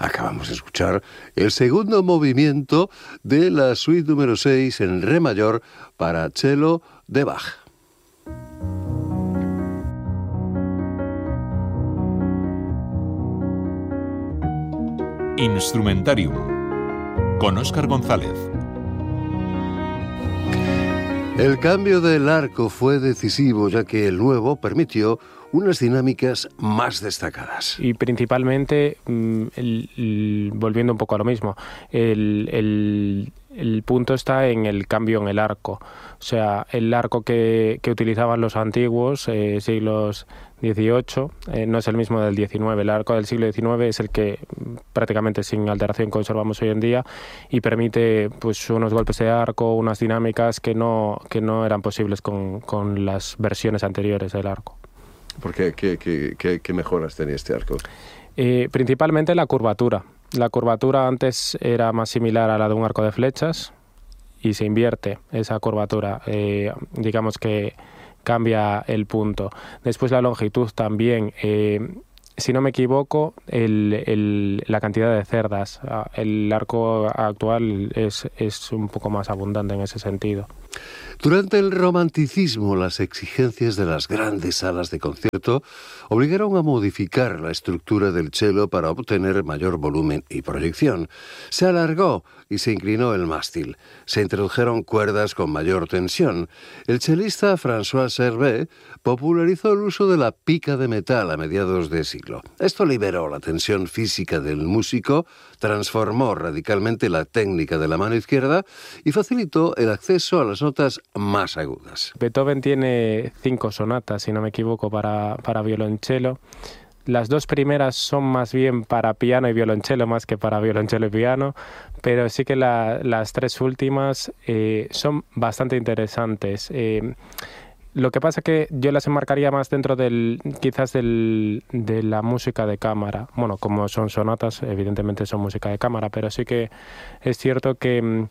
Acabamos de escuchar el segundo movimiento de la suite número 6 en re mayor para cello de Bach. Instrumentarium con Óscar González. El cambio del arco fue decisivo, ya que el nuevo permitió unas dinámicas más destacadas. Y principalmente, volviendo un poco a lo mismo, el punto está en el cambio en el arco. O sea, el arco que utilizaban los antiguos siglos XVIII no es el mismo del XIX. El arco del siglo XIX es el que prácticamente sin alteración conservamos hoy en día y permite pues unos golpes de arco, unas dinámicas que no eran posibles con las versiones anteriores del arco. ¿Por qué? ¿Qué mejoras tenía este arco? Principalmente la curvatura. La curvatura antes era más similar a la de un arco de flechas y se invierte esa curvatura. Digamos que cambia el punto. Después la longitud también. Si no me equivoco, la cantidad de cerdas. El arco actual es un poco más abundante en ese sentido. Durante el romanticismo, las exigencias de las grandes salas de concierto obligaron a modificar la estructura del cello para obtener mayor volumen y proyección. Se alargó y se inclinó el mástil. Se introdujeron cuerdas con mayor tensión. El chelista François Servet popularizó el uso de la pica de metal a mediados de siglo. Esto liberó la tensión física del músico, transformó radicalmente la técnica de la mano izquierda y facilitó el acceso a las notas más agudas. Beethoven tiene 5 sonatas, si no me equivoco, para violonchelo. Las 2 primeras son más bien para piano y violonchelo más que para violonchelo y piano, pero sí que las 3 últimas son bastante interesantes. Lo que pasa es que yo las enmarcaría más dentro de la música de cámara. Bueno, como son sonatas, evidentemente son música de cámara, pero sí que es cierto que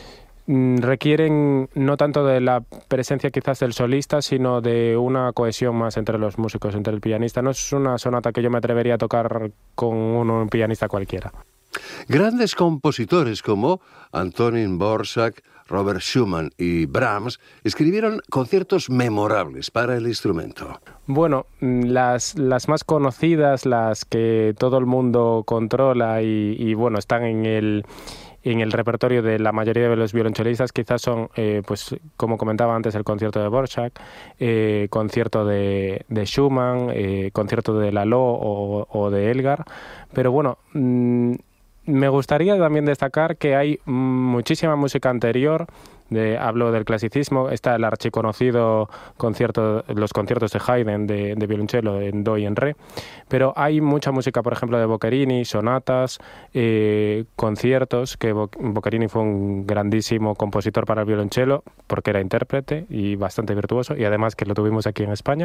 requieren no tanto de la presencia quizás del solista, sino de una cohesión más entre los músicos, entre el pianista. No es una sonata que yo me atrevería a tocar con un pianista cualquiera. Grandes compositores como Antonín Dvořák, Robert Schumann y Brahms escribieron conciertos memorables para el instrumento. Bueno, las más conocidas, las que todo el mundo controla y bueno, están en el repertorio de la mayoría de los violonchelistas, quizás son, pues como comentaba antes, el concierto de Dvořák, concierto de Schumann, concierto de Lalo o de Elgar. Pero bueno, me gustaría también destacar que hay muchísima música anterior. Hablo del clasicismo. Está el archiconocido los conciertos de Haydn de violonchelo en do y en re, pero hay mucha música, por ejemplo, de Boccherini, sonatas, conciertos, que Boccherini fue un grandísimo compositor para el violonchelo porque era intérprete y bastante virtuoso, y además que lo tuvimos aquí en España,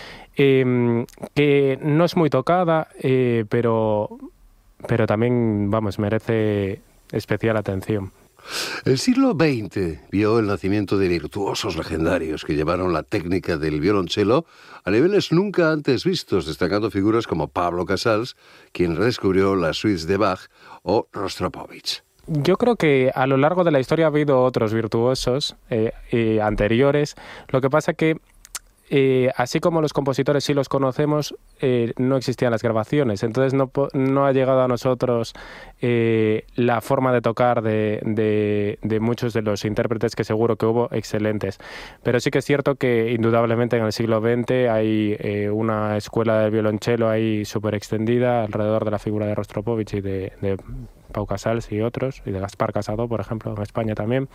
que no es muy tocada, pero también, merece especial atención. El siglo XX vio el nacimiento de virtuosos legendarios que llevaron la técnica del violonchelo a niveles nunca antes vistos, destacando figuras como Pablo Casals, quien redescubrió las suites de Bach, o Rostropovich. Yo creo que a lo largo de la historia ha habido otros virtuosos anteriores. Lo que pasa que así como los compositores sí los conocemos, no existían las grabaciones, entonces no ha llegado a nosotros la forma de tocar de muchos de los intérpretes, que seguro que hubo excelentes. Pero sí que es cierto que indudablemente en el siglo XX hay una escuela de violonchelo ahí súper extendida alrededor de la figura de Rostropovich y de Pau Casals y otros, y de Gaspar Casado, por ejemplo, en España también,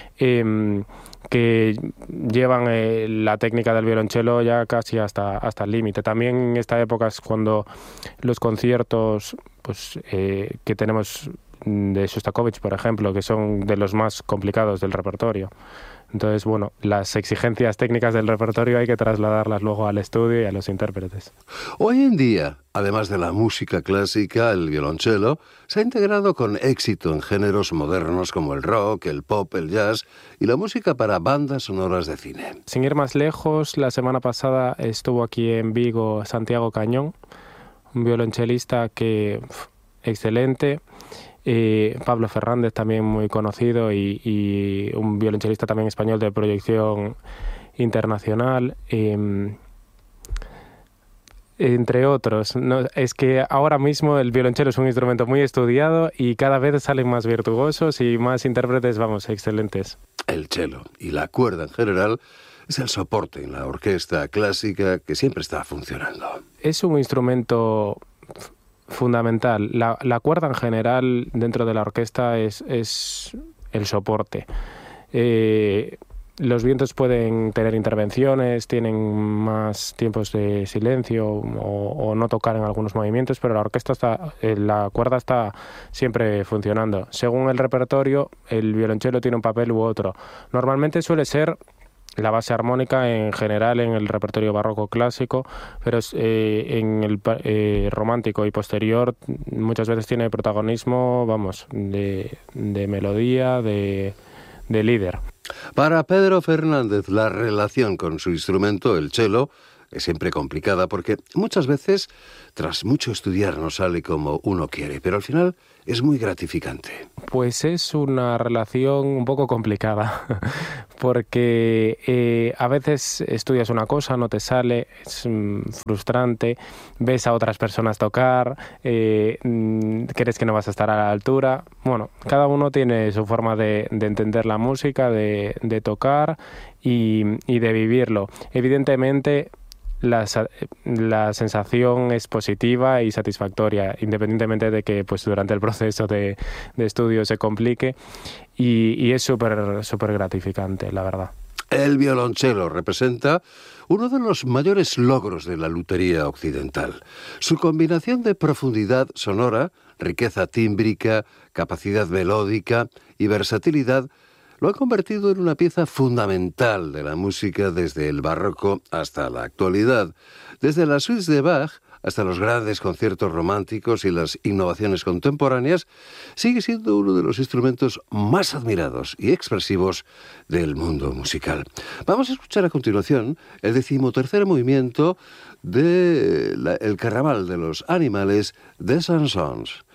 que llevan la técnica del violonchelo ya casi hasta el límite. También en esta época es cuando los conciertos que tenemos de Shostakovich, por ejemplo, que son de los más complicados del repertorio. Entonces, bueno, las exigencias técnicas del repertorio hay que trasladarlas luego al estudio y a los intérpretes. Hoy en día, además de la música clásica, el violonchelo se ha integrado con éxito en géneros modernos como el rock, el pop, el jazz y la música para bandas sonoras de cine. Sin ir más lejos, la semana pasada estuvo aquí en Vigo Santiago Cañón, un violonchelista que excelente. Pablo Fernández, también muy conocido, y un violonchelista también español de proyección internacional, entre otros. No, es que ahora mismo el violonchelo es un instrumento muy estudiado y cada vez salen más virtuosos y más intérpretes, vamos, excelentes. El cello y la cuerda en general es el soporte en la orquesta clásica que siempre está funcionando. Es un instrumento fundamental. La cuerda en general dentro de la orquesta es el soporte. Los vientos pueden tener intervenciones, tienen más tiempos de silencio o no tocar en algunos movimientos, pero la cuerda está siempre funcionando. Según el repertorio, el violonchelo tiene un papel u otro. Normalmente suele ser la base armónica en general en el repertorio barroco clásico, pero en el romántico y posterior muchas veces tiene protagonismo, vamos, de melodía, de líder. Para Pedro Fernández, la relación con su instrumento, el cello, es siempre complicada porque muchas veces, tras mucho estudiar, no sale como uno quiere, pero al final es muy gratificante. Pues es una relación un poco complicada, porque a veces estudias una cosa, no te sale, es frustrante, ves a otras personas tocar, crees que no vas a estar a la altura. Bueno, cada uno tiene su forma de entender la música, de tocar y de vivirlo. Evidentemente, la sensación es positiva y satisfactoria, independientemente de que pues durante el proceso de estudio se complique, y es súper gratificante, la verdad. El violonchelo representa uno de los mayores logros de la lutería occidental. Su combinación de profundidad sonora, riqueza tímbrica, capacidad melódica y versatilidad lo ha convertido en una pieza fundamental de la música desde el barroco hasta la actualidad. Desde las suites de Bach hasta los grandes conciertos románticos y las innovaciones contemporáneas, sigue siendo uno de los instrumentos más admirados y expresivos del mundo musical. Vamos a escuchar a continuación el 13º movimiento de El Carnaval de los Animales de Saint-Saëns.